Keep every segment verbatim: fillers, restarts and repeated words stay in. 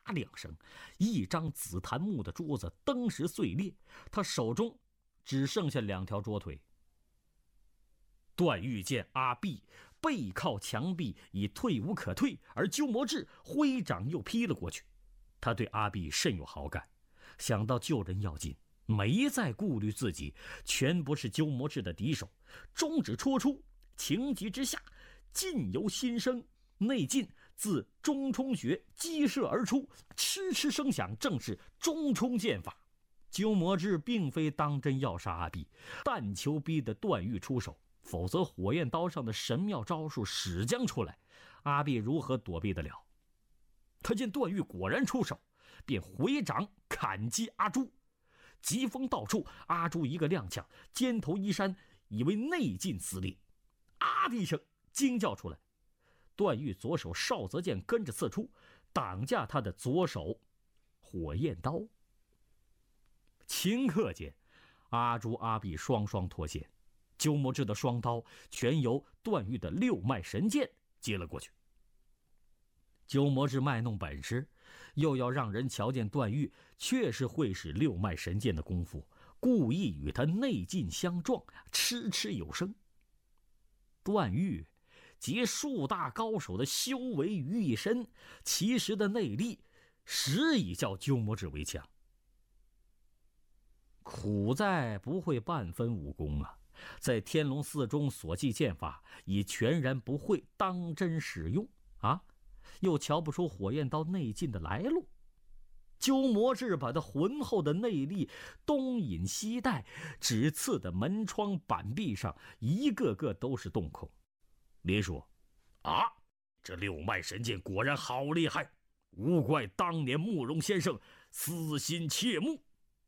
两声，一张紫檀木的桌子登时碎裂，他手中只剩下两条桌腿。段誉见阿弼背靠墙壁，已退无可退，而鸠摩智挥掌又劈了过去。他对阿弼甚有好感，想到救人要紧，没再顾虑自己全不是鸠摩智的敌手，中指戳出，情急之下，劲由心生，内劲自中冲穴激射而出，嗤嗤声响，正是中冲剑法。鸠摩智并非当真要杀阿弼，但求逼得段誉出手，否则火焰刀上的神妙招数使将出来，阿弼如何躲避得了？他见段誉果然出手，便回掌砍击阿朱。疾风到处，阿朱一个踉跄，肩头衣衫以为内劲撕裂，啊的一声惊叫出来。段誉左手少泽剑跟着刺出，挡架他的左手火焰刀。顷刻间，阿朱阿弼双双脱险，鸠摩智的双刀全由段誉的六脉神剑接了过去。鸠摩智卖弄本事，又要让人瞧见段誉确实会使六脉神剑的功夫，故意与他内劲相撞，嗤嗤有声。段誉集数大高手的修为于一身，其实的内力实已较鸠摩智为强。苦在不会半分武功啊，在天龙寺中所记剑法已全然不会当真使用啊，又瞧不出火焰刀内劲的来路。鸠摩智把他浑厚的内力东引西带，只刺的门窗板壁上一个个都是洞孔。连说：“啊，这六脉神剑果然好厉害，无怪当年慕容先生私心切慕。”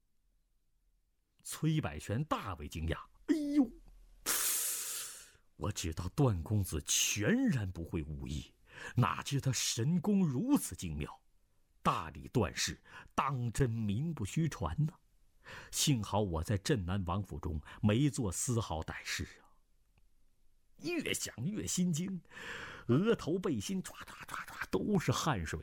崔百全大为惊讶：“哎呦，我知道段公子全然不会武艺，哪知他神功如此精妙，大理段氏当真名不虚传呢。幸好我在镇南王府中没做丝毫歹事啊。”越想越心惊，额头背心唰唰唰唰都是汗水。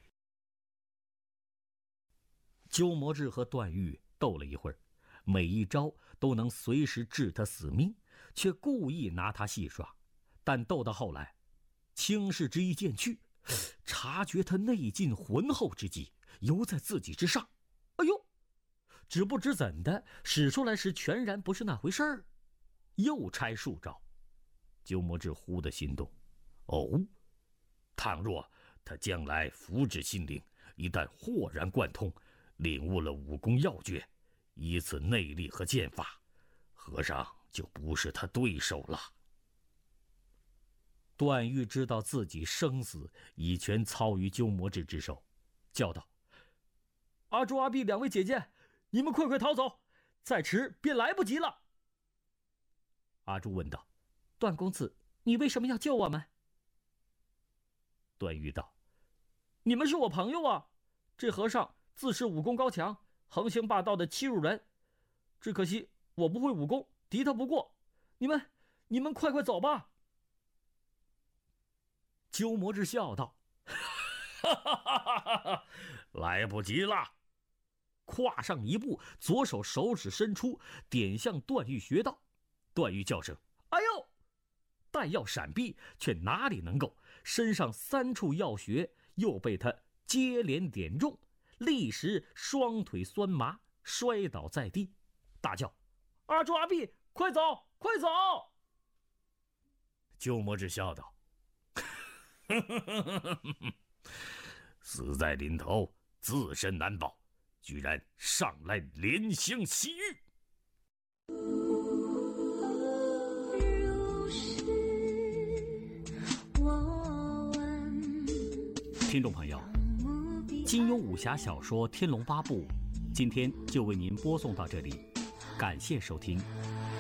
鸠摩智和段誉斗了一会儿，每一招都能随时致他死命，却故意拿他戏耍。但斗到后来，轻视之意渐去，察觉他内劲浑厚之机犹在自己之上，哎呦，只不知怎的使出来时全然不是那回事儿。又拆数招，鸠摩智忽的心动，哦，倘若他将来福至心灵，一旦豁然贯通，领悟了武功要诀，以此内力和剑法，和尚就不是他对手了。段誉知道自己生死已全操于鸠摩智之手，叫道：“阿朱阿弼两位姐姐，你们快快逃走，再迟便来不及了。”阿朱问道：“段公子，你为什么要救我们？”段誉道：“你们是我朋友啊，这和尚自恃武功高强，横行霸道的欺辱人，只可惜我不会武功，敌他不过，你们你们快快走吧。”鸠摩智笑道：“哈哈哈哈哈，来不及了！”跨上一步，左手手指伸出，点向段誉穴道。段誉叫声：“哎呦！”但要闪避，却哪里能够？身上三处要穴又被他接连点中，立时双腿酸麻，摔倒在地，大叫：“阿朱阿弼，快走，快走！”鸠摩智笑道：“死在临头，自身难保，居然上来怜香惜玉。”听众朋友，金庸武侠小说《天龙八部》今天就为您播送到这里，感谢收听。